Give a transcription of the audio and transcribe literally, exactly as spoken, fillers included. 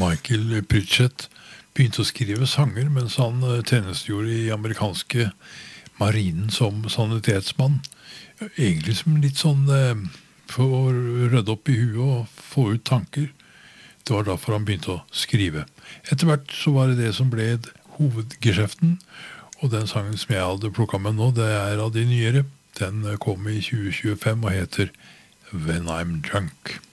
Michael Pritchett begynte å skrive sanger mens han tjenestegjorde i amerikanske marinen som sanitetsmann. Egentlig som litt sånn for å rydde opp i huet og få ut tanker. Det var derfor han begynte å skrive. Etter hvert så var det det som ble hovedgeskjeften, og den sangen som jeg hadde plukket med nå, det er av de nyere. Den kom i tjue tjuefem og heter When I'm Drunk.